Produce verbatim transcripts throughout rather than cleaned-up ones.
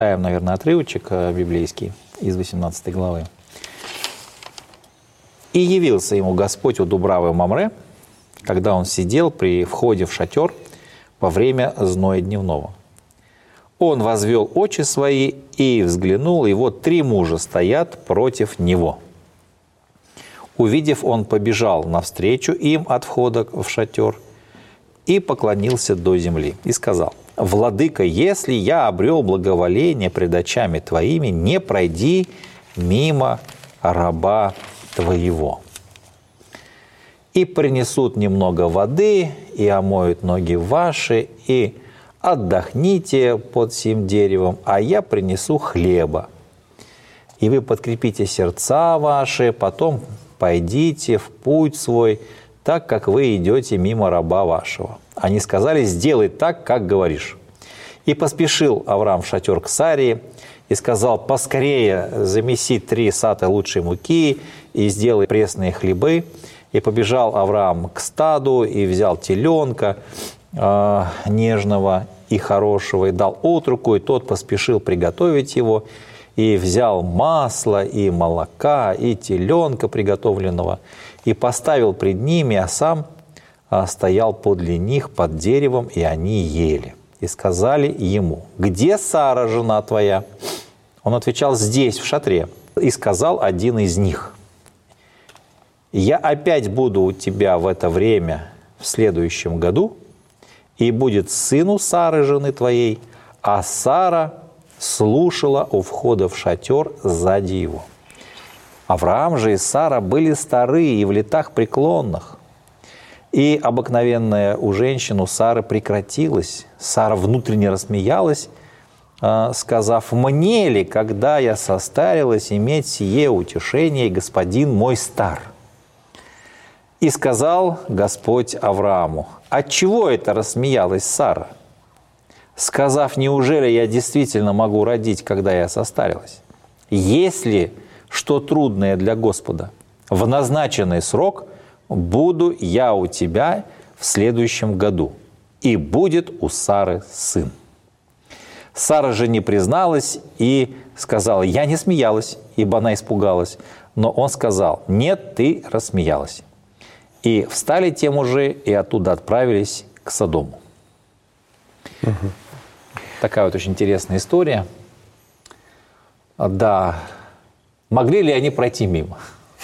Читаем, наверное, отрывочек библейский из восемнадцатой главы. «И явился ему Господь у Дубравы Мамре, когда он сидел при входе в шатер во время зноя дневного. Он возвел очи свои и взглянул, и вот три мужа стоят против него. Увидев, он побежал навстречу им от входа в шатер и поклонился до земли и сказал: «Владыка, если я обрел благоволение пред очами твоими, не пройди мимо раба твоего. И принесут немного воды, и омоют ноги ваши, и отдохните под сим деревом, а я принесу хлеба. И вы подкрепите сердца ваши, потом пойдите в путь свой, так как вы идете мимо раба вашего». Они сказали: «Сделай так, как говоришь». И поспешил Авраам в шатер к Сарии и сказал: «Поскорее замеси три сата лучшей муки и сделай пресные хлебы». И побежал Авраам к стаду и взял теленка э, нежного и хорошего, и дал отруку, и тот поспешил приготовить его, и взял масло, и молока, и теленка приготовленного, и поставил пред ними, а сам э, стоял подле них под деревом, и они ели. И сказали ему: «Где Сара, жена твоя?» Он отвечал: «Здесь, в шатре». И сказал один из них: «Я опять буду у тебя в это время в следующем году, и будет сыну Сары, жены твоей». А Сара слушала у входа в шатер сзади его. Авраам же и Сара были старые и в летах преклонных. И обыкновенная у женщин у Сары прекратилась. Сара внутренне рассмеялась, сказав: «Мне ли, когда я состарилась, иметь сие утешение, господин мой стар?» И сказал Господь Аврааму: «Отчего это рассмеялась Сара, сказав: неужели я действительно могу родить, когда я состарилась? Если что трудное для Господа, в назначенный срок буду я у тебя в следующем году, и будет у Сары сын». Сара же не призналась и сказала: «Я не смеялась», ибо она испугалась. Но он сказал: «Нет, ты рассмеялась». И встали те мужи, и оттуда отправились к Содому. Угу. Такая вот очень интересная история. Да, могли ли они пройти мимо?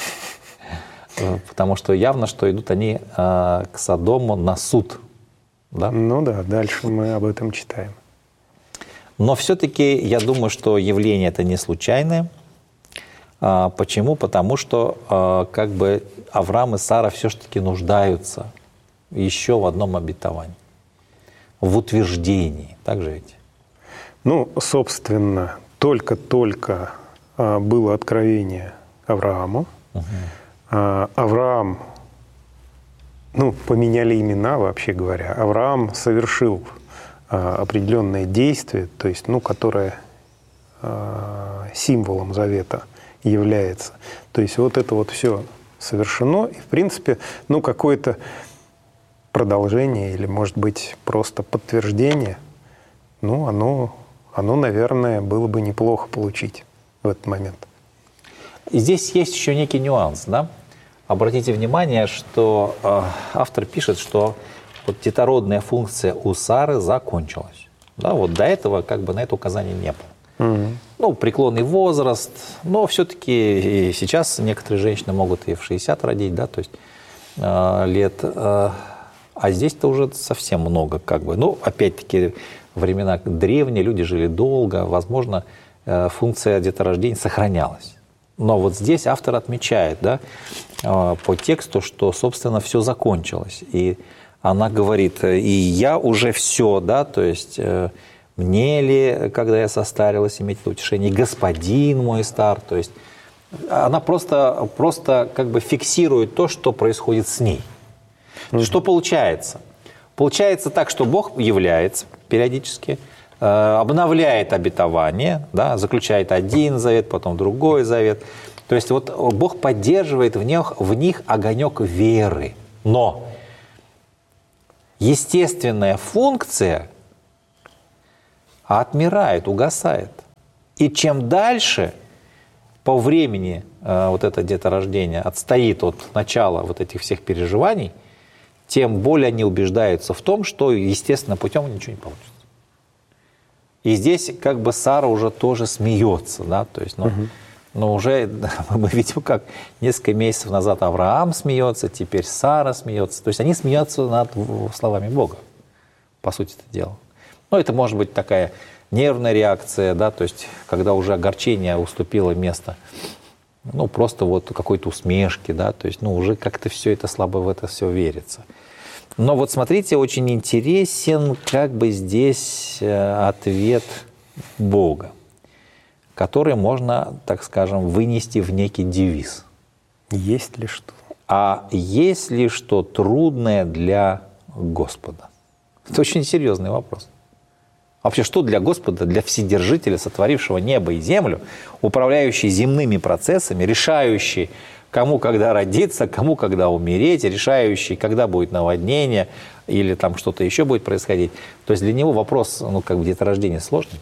Потому что явно, что идут они э, к Содому на суд. Да? Ну да, дальше мы об этом читаем. Но все-таки я думаю, что явление это не случайное. А, почему? Потому что а, как бы Авраам и Сара все-таки нуждаются еще в одном обетовании, в утверждении. Так же ведь? Ну, собственно, только-только а, было откровение Аврааму. Угу. А, Авраам, ну, поменяли имена, вообще говоря. Авраам совершил а, определенное действие, то есть, ну, которое а, символом завета является. То есть вот это вот все совершено, и, в принципе, ну, какое-то продолжение или, может быть, просто подтверждение, ну, оно, оно, наверное, было бы неплохо получить в этот момент. И здесь есть еще некий нюанс, да? Обратите внимание, что э, автор пишет, что вот детородная функция у Сары закончилась. Да, вот до этого как бы на это указания не было. Mm-hmm. Ну, преклонный возраст, но все-таки и сейчас некоторые женщины могут и в шестьдесят родить, да, то есть э, лет, э, а здесь-то уже совсем много, как бы. Ну, опять-таки, времена древние, люди жили долго, возможно, э, функция деторождения сохранялась. Но вот здесь автор отмечает, да, э, по тексту, что, собственно, все закончилось, и она говорит: и я уже все, да, то есть э, мне ли, когда я состарилась, иметь это утешение, господин мой стар, то есть она просто, просто как бы фиксирует то, что происходит с ней. Mm-hmm. Что получается? Получается так, что Бог является периодически, э, обновляет обетование, да, заключает один завет, потом другой завет. То есть вот Бог поддерживает в них, в них огонек веры. Но естественная функция отмирает, угасает. И чем дальше по времени э, вот это деторождение отстоит от начала вот этих всех переживаний, тем более они убеждаются в том, что естественным путем ничего не получится. И здесь как бы Сара уже тоже смеется, да, то есть, ну, угу. но уже мы видим, как несколько месяцев назад Авраам смеется, теперь Сара смеется, то есть они смеются над словами Бога, по сути это дело. Ну, это может быть такая нервная реакция, да, то есть когда уже огорчение уступило место, ну, просто вот какой-то усмешки, да, то есть, ну, уже как-то все это слабо в это все верится. Но вот смотрите, очень интересен как бы здесь ответ Бога, который можно, так скажем, вынести в некий девиз. Есть ли что? А есть ли что трудное для Господа? Это очень серьезный вопрос. Вообще, что для Господа, для Вседержителя, сотворившего небо и землю, управляющий земными процессами, решающий, кому когда родиться, кому когда умереть, решающий, когда будет наводнение или там что-то еще будет происходить. То есть для него вопрос, ну, как бы деторождения сложный.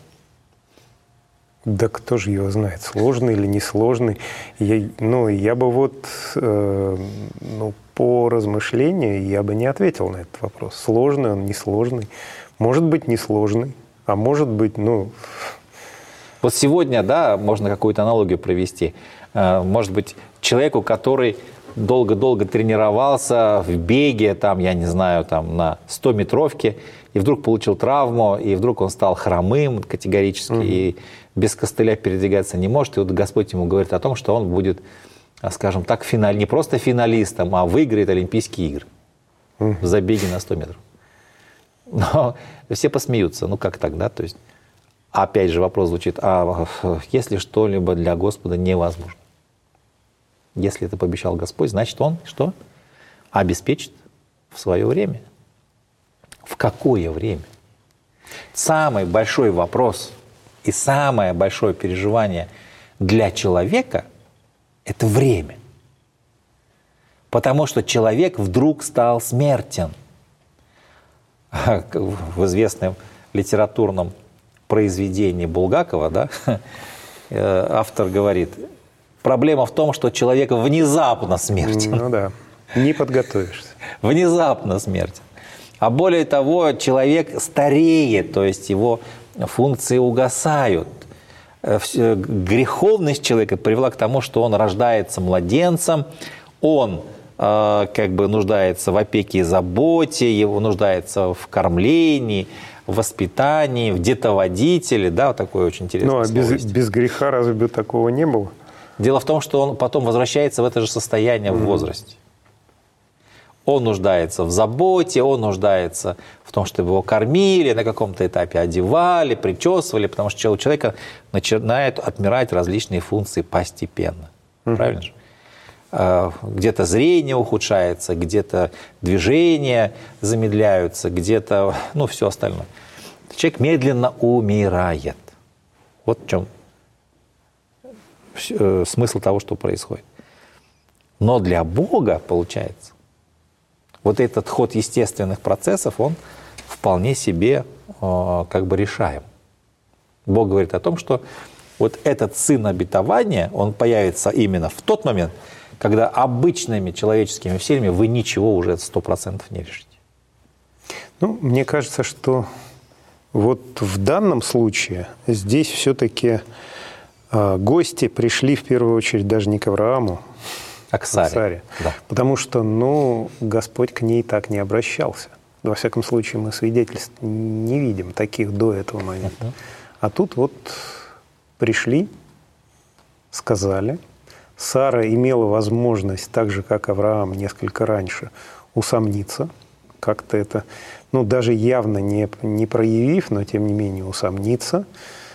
Да кто же его знает, сложный или несложный. Я, ну, я бы вот э, ну, по размышлению я бы не ответил на этот вопрос. Сложный он, несложный. Может быть, несложный, а может быть, ну... Вот сегодня, да, можно какую-то аналогию провести. Может быть, человеку, который долго-долго тренировался в беге, там, я не знаю, там, на стометровке, и вдруг получил травму, и вдруг он стал хромым категорически, угу. и без костыля передвигаться не может. И вот Господь ему говорит о том, что он будет, скажем так, финаль... не просто финалистом, а выиграет Олимпийские игры угу. в забеге на сто метров. Но все посмеются. Ну как так, да? То есть, опять же вопрос звучит, а если что-либо для Господа невозможно? Если это пообещал Господь, значит Он что? Обеспечит в свое время. В какое время? Самый большой вопрос и самое большое переживание для человека – это время. Потому что человек вдруг стал смертен. В известном литературном произведении Булгакова, да, автор говорит, проблема в том, что человек внезапно смертен. Ну да, не подготовишься. Внезапно смертен. А более того, человек стареет, то есть его функции угасают. Греховность человека привела к тому, что он рождается младенцем, он как бы нуждается в опеке и заботе, его нуждается в кормлении, в воспитании, в детоводителе, да, вот такое очень интересное слово. Ну, а без, есть. без греха разве бы такого не было? Дело в том, что он потом возвращается в это же состояние mm-hmm. в возрасте. Он нуждается в заботе, он нуждается в том, чтобы его кормили, на каком-то этапе одевали, причесывали, потому что у человека начинают отмирать различные функции постепенно. Mm-hmm. Правильно же? Где-то зрение ухудшается, где-то движения замедляются, где-то, ну, все остальное. Человек медленно умирает. Вот в чем смысл того, что происходит. Но для Бога, получается, вот этот ход естественных процессов, он вполне себе как бы решаем. Бог говорит о том, что вот этот сын обетования, он появится именно в тот момент, когда обычными человеческими усилиями вы ничего уже сто процентов не решите. Ну, мне кажется, что вот в данном случае здесь все-таки э, гости пришли в первую очередь даже не к Аврааму, а к Саре. К Саре. Да. Потому что, ну, Господь к ней так не обращался. Во всяком случае, мы свидетельств не видим таких до этого момента. Uh-huh. А тут вот пришли, сказали. Сара имела возможность, так же, как Авраам несколько раньше, усомниться. Как-то это, ну, даже явно не, не проявив, но тем не менее усомниться.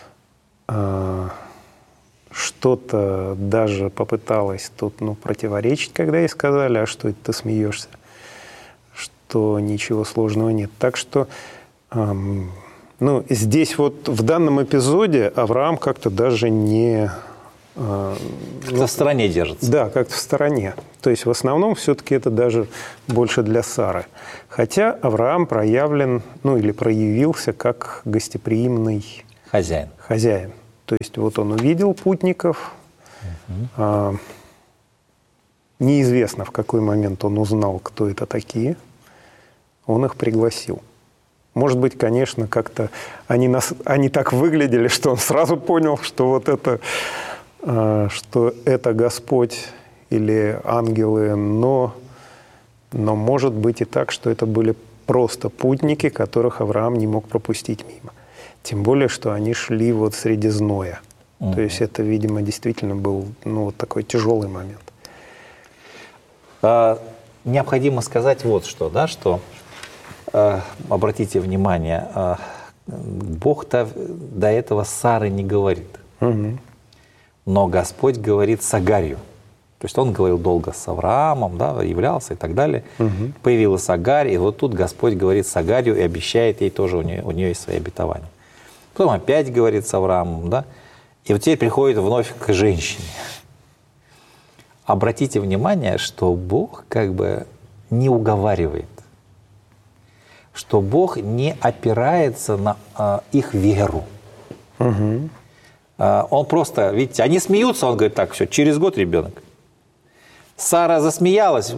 Что-то даже попыталась тут, ну, противоречить, когда ей сказали, а что это ты смеешься, что ничего сложного нет. Так что, эм, ну, здесь вот в данном эпизоде Авраам как-то даже не... Э, ну, в стороне держится. Да, как-то в стороне. То есть в основном все-таки это даже больше для Сары. Хотя Авраам проявлен, ну, или проявился как гостеприимный хозяин. хозяин. То есть вот он увидел путников, угу. а, неизвестно, в какой момент он узнал, кто это такие, он их пригласил. Может быть, конечно, как-то они, нас, они так выглядели, что он сразу понял, что вот это, а, что это Господь или ангелы, но, но может быть и так, что это были просто путники, которых Авраам не мог пропустить мимо. Тем более, что они шли вот среди зноя. Mm-hmm. То есть это, видимо, действительно был ну, вот такой тяжелый момент. А, необходимо сказать вот что, да, что, а, обратите внимание, а, Бог-то до этого с Сарой не говорит. Mm-hmm. Но Господь говорит с Агарью. То есть он говорил долго с Авраамом, да, являлся и так далее. Угу. Появилась Агарь, и вот тут Господь говорит с Агарью и обещает ей тоже, у нее, у нее есть свои обетования. Потом опять говорит с Авраамом, да, и вот теперь приходит вновь к женщине. Обратите внимание, что Бог как бы не уговаривает, что Бог не опирается на а, их веру. Угу. А, он просто, видите, они смеются, он говорит, так, все, через год ребенок. Сара засмеялась,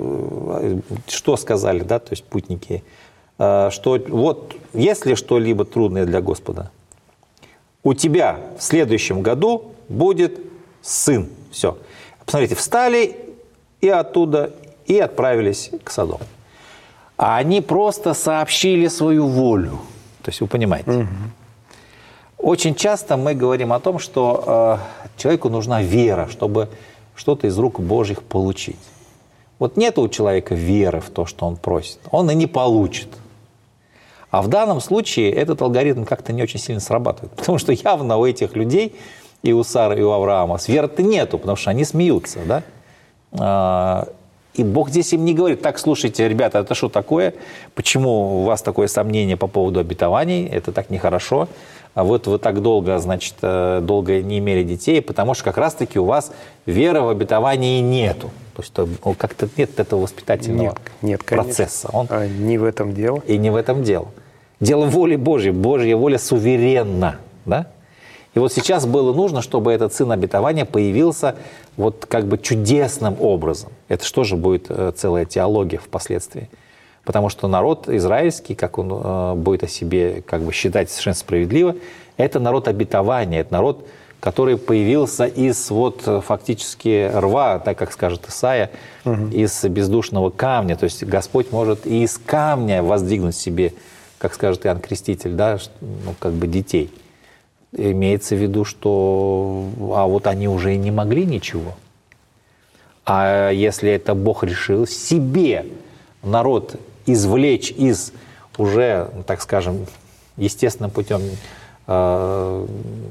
что сказали, да, то есть путники, что вот если что-либо трудное для Господа, у тебя в следующем году будет сын. Все. Посмотрите, встали и оттуда, и отправились к Содому. А они просто сообщили свою волю. То есть вы понимаете. Угу. Очень часто мы говорим о том, что э, человеку нужна вера, чтобы что-то из рук Божьих получить. Вот нет у человека веры в то, что он просит, он и не получит. А в данном случае этот алгоритм как-то не очень сильно срабатывает, потому что явно у этих людей, и у Сары, и у Авраама, веры-то нету, потому что они смеются, да? И Бог здесь им не говорит, так, слушайте, ребята, это что такое? Почему у вас такое сомнение по поводу обетований? Это так нехорошо. А вот вы так долго, значит, долго не имели детей, потому что как раз-таки у вас веры в обетовании нету. То есть как-то нет этого воспитательного нет, нет, процесса. Он... А не в этом дело. И не в этом дело. Дело воли Божьей. Божья воля суверенна. Да? И вот сейчас было нужно, чтобы этот сын обетования появился вот как бы чудесным образом. Это что же будет целая теология впоследствии. Потому что народ израильский, как он э, будет о себе как бы считать совершенно справедливо, это народ обетования, это народ, который появился из вот фактически рва, так как скажет Исаия, угу. из бездушного камня. То есть Господь может и из камня воздвигнуть себе, как скажет Иоанн Креститель, да, ну, как бы детей. Имеется в виду, что а вот они уже и не могли ничего. А если это Бог решил себе народ извлечь из уже, так скажем, естественным путем, когда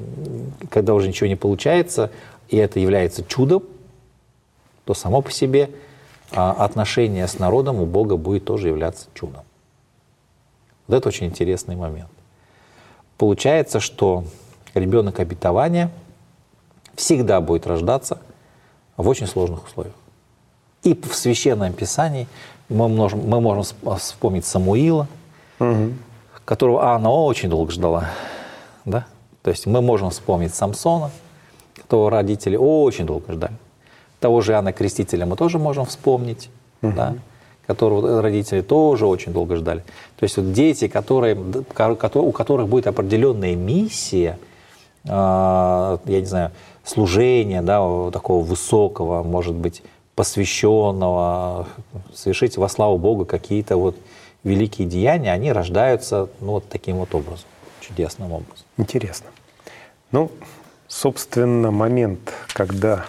уже ничего не получается, и это является чудом, то само по себе отношение с народом у Бога будет тоже являться чудом. Вот это очень интересный момент. Получается, что ребенок обетования всегда будет рождаться в очень сложных условиях. И в Священном Писании мы можем, мы можем вспомнить Самуила, угу. которого Анна очень долго ждала. Да? То есть мы можем вспомнить Самсона, которого родители очень долго ждали. Того же Иоанна Крестителя мы тоже можем вспомнить, угу. да? которого родители тоже очень долго ждали. То есть вот дети, которые, у которых будет определенная миссия, я не знаю, служения, да, такого высокого, может быть, посвященного, совершить во славу Бога какие-то вот великие деяния, они рождаются ну, вот таким вот образом, чудесным образом. Интересно. Ну, собственно, момент, когда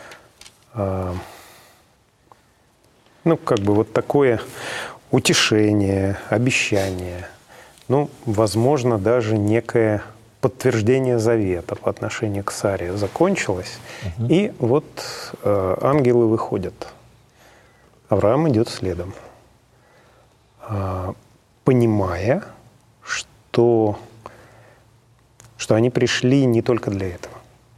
э, ну, как бы вот такое утешение, обещание, ну, возможно, даже некое подтверждение завета по отношению к Саре закончилось, угу. и вот э, ангелы выходят. Авраам идет следом, э, понимая, что, что они пришли не только для этого.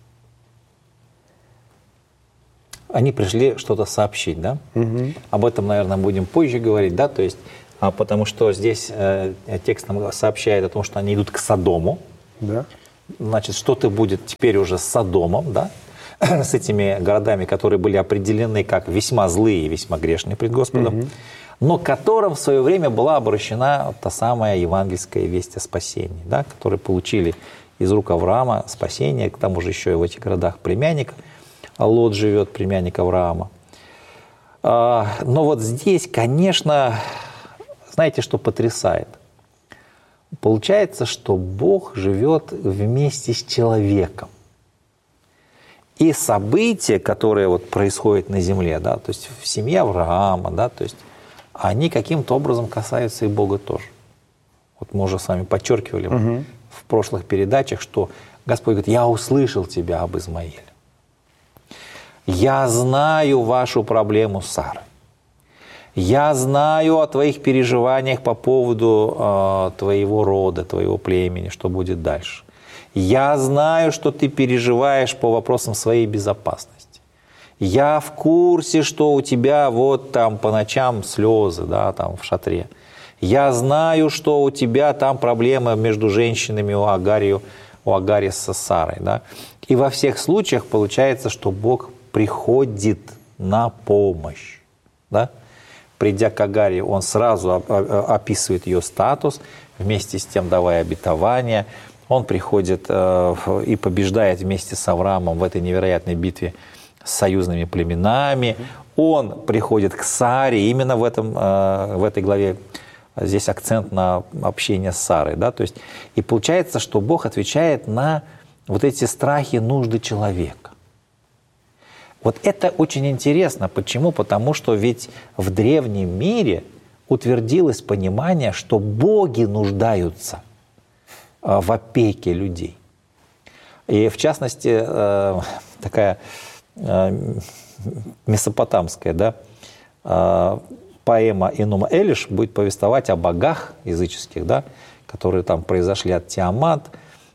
Они пришли что-то сообщить, да? Угу. Об этом, наверное, будем позже говорить, да, то есть, а, потому что здесь э, текст нам сообщает о том, что они идут к Содому. Да. значит, что-то будет теперь уже с Содомом, да, с этими городами, которые были определены как весьма злые и весьма грешные пред Господом, угу. но которым в свое время была обращена та самая евангельская весть о спасении, да, которые получили из рук Авраама спасение, к тому же еще и в этих городах племянник Лот живет, племянник Авраама. Но вот здесь, конечно, знаете, что потрясает? Получается, что Бог живет вместе с человеком. И события, которые вот происходят на земле, да, то есть в семье Авраама, да, то есть они каким-то образом касаются и Бога тоже. Вот мы уже с вами подчеркивали угу. в прошлых передачах, что Господь говорит: «Я услышал тебя об Измаиле. Я знаю вашу проблему с Сарой. Я знаю о твоих переживаниях по поводу э, твоего рода, твоего племени, что будет дальше. Я знаю, что ты переживаешь по вопросам своей безопасности. Я в курсе, что у тебя вот там по ночам слезы, да, там в шатре. Я знаю, что у тебя там проблемы между женщинами у Агари, у Агари со Сарой. Да. И во всех случаях получается, что Бог приходит на помощь. Да. Придя к Агаре, он сразу описывает ее статус, вместе с тем давая обетование. Он приходит э, и побеждает вместе с Авраамом в этой невероятной битве с союзными племенами. Он приходит к Саре, именно в, этом, э, в этой главе здесь акцент на общение с Сарой. Да? То есть, и получается, что Бог отвечает на вот эти страхи, нужды человека. Вот это очень интересно. Почему? Потому что ведь в древнем мире утвердилось понимание, что боги нуждаются в опеке людей. И в частности, такая месопотамская, да, поэма Энума Элиш будет повествовать о богах языческих, да, которые там произошли от Тиамат.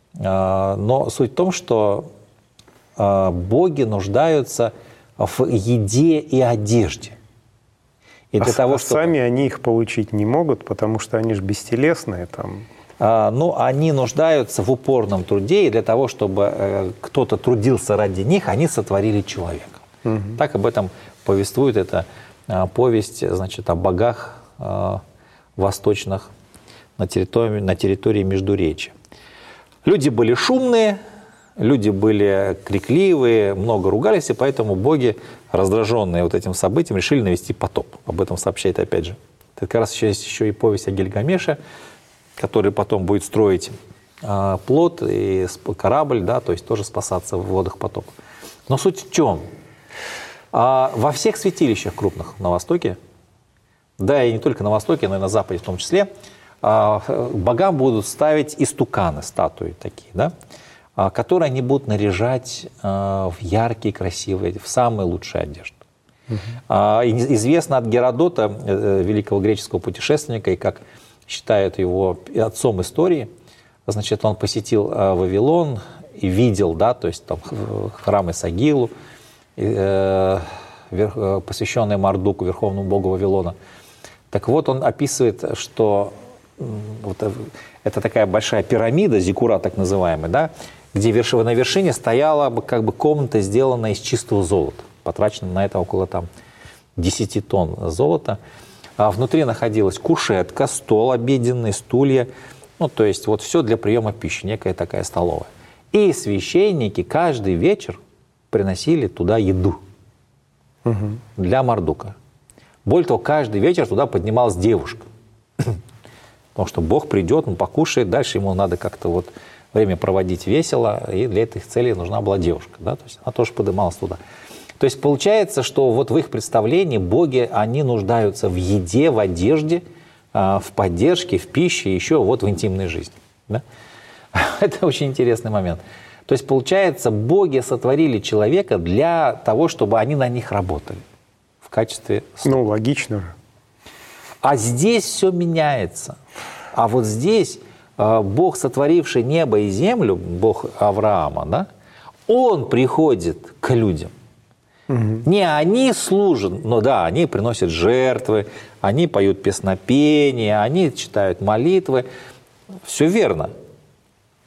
Но суть в том, что боги нуждаются в еде и одежде. И для а того, а чтобы... сами они их получить не могут, потому что они же бестелесные там. А, ну, они нуждаются в упорном труде, и для того, чтобы э, кто-то трудился ради них, они сотворили человека. Угу. Так об этом повествует эта э, повесть, значит, о богах э, восточных на территории, на территории Междуречия. Люди были шумные, люди были крикливые, много ругались, и поэтому боги, раздраженные вот этим событием, решили навести потоп. Об этом сообщает опять же. Это как раз еще есть еще и повесть о Гильгамеше, который потом будет строить э, плот и корабль, да, то есть тоже спасаться в водах потопа. Но суть в чем? А, во всех святилищах крупных на Востоке, да и не только на Востоке, но и на Западе в том числе, а, богам будут ставить истуканы, статуи такие, да, а, которые они будут наряжать а, в яркие, красивые, в самые лучшие одежды. Угу. А, известно от Геродота, э, великого греческого путешественника, и как считают его отцом истории, значит, он посетил э, Вавилон и видел, да, то есть там храм Исагилу, э, э, посвященный Мардуку, верховному богу Вавилона. Так вот, он описывает, что э, вот, э, это такая большая пирамида, зиккурат так называемый, да, где верш... на вершине стояла как бы комната, сделанная из чистого золота. Потрачено на это около там, десяти тонн золота. А внутри находилась кушетка, стол обеденный, стулья. Ну, то есть вот все для приема пищи, некая такая столовая. И священники каждый вечер приносили туда еду угу. для Мардука. Более того, каждый вечер туда поднималась девушка. Потому что Бог придет, он покушает, дальше ему надо как-то вот время проводить весело, и для этой цели нужна была девушка. Да? То есть она тоже поднималась туда. То есть получается, что вот в их представлении боги, они нуждаются в еде, в одежде, в поддержке, в пище, еще вот в интимной жизни. Да? Это очень интересный момент. То есть получается, боги сотворили человека для того, чтобы они на них работали в качестве слуг. Ну, логично же. А здесь все меняется. А вот здесь Бог, сотворивший небо и землю, Бог Авраама, да, он приходит к людям. Угу. Не они служат, но да, они приносят жертвы, они поют песнопения, они читают молитвы. Все верно.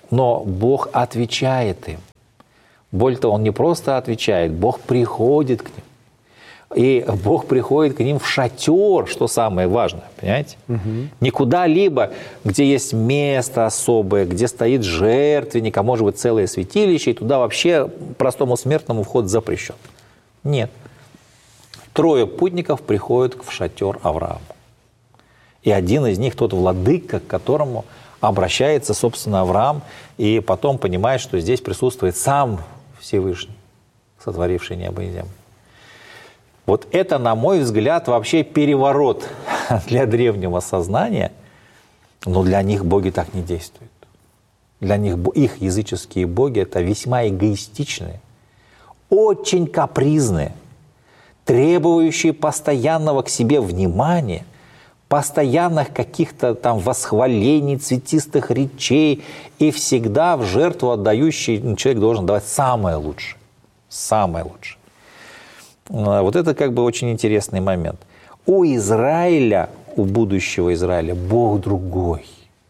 Но Бог отвечает им. Более того, Он не просто отвечает, Бог приходит к ним. И Бог приходит к ним в шатер, что самое важное, понимаете? Угу. Не куда-либо, где есть место особое, где стоит жертвенник, а может быть целое святилище, и туда вообще простому смертному вход запрещен. Нет. Трое путников приходят в шатер Авраама. И один из них тот владыка, к которому обращается, собственно, Авраам, и потом понимает, что здесь присутствует сам Всевышний, сотворивший небо и землю. Вот это, на мой взгляд, вообще переворот для древнего сознания, но для них боги так не действуют. Для них их языческие боги – это весьма эгоистичные, очень капризные, требующие постоянного к себе внимания, постоянных каких-то там восхвалений, цветистых речей, и всегда в жертву отдающий человек должен давать самое лучшее. Самое лучшее. Вот это как бы очень интересный момент. У Израиля, у будущего Израиля, Бог другой.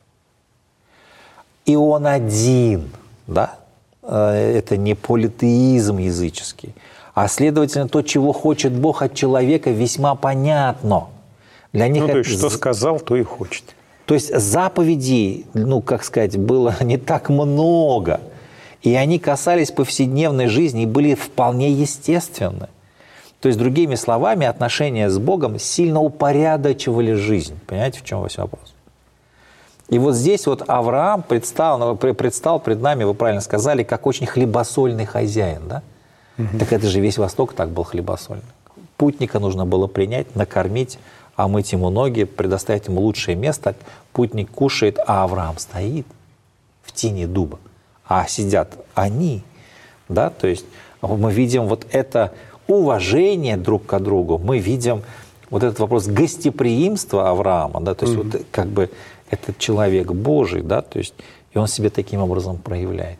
И Он один, да? Это не политеизм языческий, а, следовательно, то, чего хочет Бог от человека, весьма понятно. Для них ну, то это... есть, что сказал, то и хочет. То есть заповедей, ну, как сказать, было не так много. И они касались повседневной жизни и были вполне естественны. То есть, другими словами, отношения с Богом сильно упорядочивали жизнь. Понимаете, в чем весь вопрос? И вот здесь вот Авраам предстал, предстал пред нами, вы правильно сказали, как очень хлебосольный хозяин, да? Угу. Так это же весь Восток так был хлебосольный. Путника нужно было принять, накормить, омыть ему ноги, предоставить ему лучшее место. Путник кушает, а Авраам стоит в тени дуба. А сидят они, да? То есть мы видим вот это уважение друг к другу, мы видим вот этот вопрос гостеприимства Авраама, да? То есть mm-hmm. вот как бы этот человек Божий, да? То есть и он себя таким образом проявляет.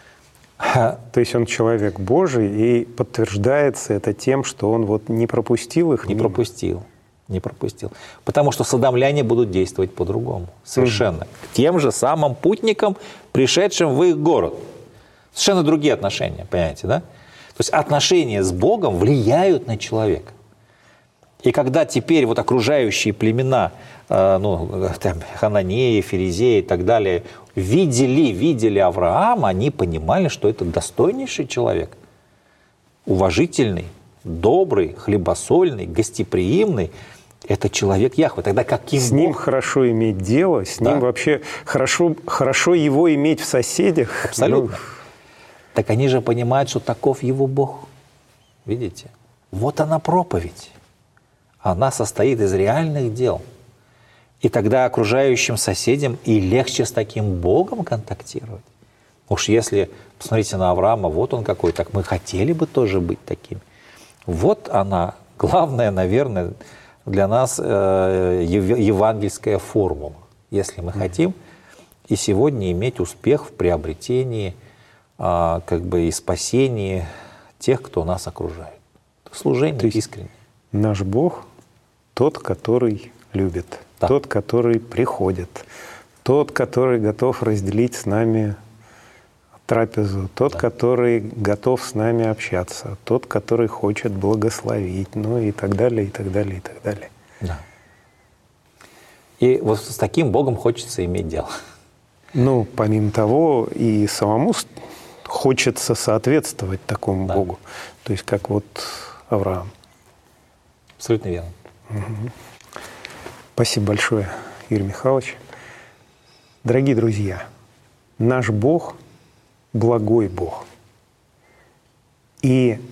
То есть он человек Божий, и подтверждается это тем, что он вот не пропустил их? Не мимо. пропустил, не пропустил. Потому что содомляне будут действовать по-другому, совершенно. Mm-hmm. К тем же самым путникам, пришедшим в их город. Совершенно другие отношения, понимаете, да? То есть отношения с Богом влияют на человека. И когда теперь вот окружающие племена, э, ну, там, Хананеи, Ферезеи и так далее, видели, видели Авраама, они понимали, что это достойнейший человек, уважительный, добрый, хлебосольный, гостеприимный. Это человек Яхве. Тогда каким С ним Бог... хорошо иметь дело, с да. ним вообще хорошо, хорошо его иметь в соседях. Абсолютно. Ну... Так они же понимают, что таков его Бог. Видите? Вот она проповедь. Она состоит из реальных дел. И тогда окружающим соседям и легче с таким Богом контактировать. Уж если, посмотрите на Авраама, вот он какой, так мы хотели бы тоже быть такими. Вот она, главная, наверное, для нас э, евангельская формула. Если мы хотим и сегодня иметь успех в приобретении э, как бы и спасении тех, кто нас окружает. Служение искреннее. Наш Бог тот, который любит, да. тот, который приходит, тот, который готов разделить с нами трапезу, тот, да. который готов с нами общаться, тот, который хочет благословить, ну и так далее, и так далее, и так далее. Да. И вот с таким Богом хочется иметь дело. Ну, помимо того, и самому хочется соответствовать такому да. Богу. То есть, как вот Авраам. Абсолютно верно. Угу. Спасибо большое, Юрий Михайлович. Дорогие друзья, наш Бог – благой Бог. И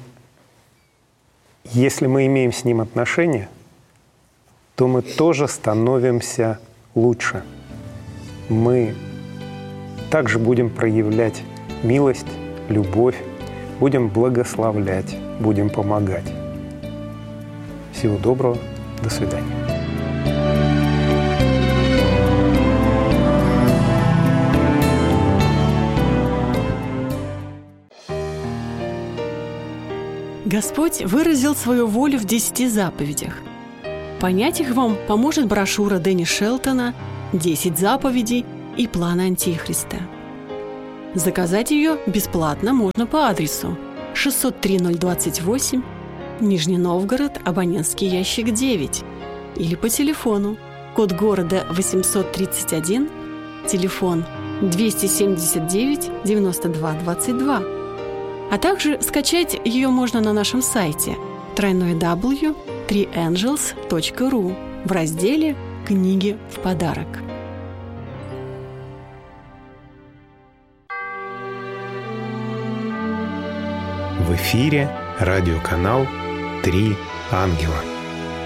если мы имеем с Ним отношения, то мы тоже становимся лучше. Мы также будем проявлять милость, любовь, будем благословлять, будем помогать. Всего доброго, до свидания. Господь выразил свою волю в десяти заповедях. Понять их вам поможет брошюра Дэнни Шелтона «Десять заповедей и план Антихриста». Заказать ее бесплатно можно по адресу шестьсот три ноль двадцать восемь, Нижний Новгород, абонентский ящик девять, или по телефону, код города восемьсот тридцать один, телефон двести семьдесят девять девяносто два двадцать два. А также скачать ее можно на нашем сайте дабл ю дабл ю дабл ю точка три энджелс точка ру в разделе «Книги в подарок». В эфире радиоканал «Три ангела».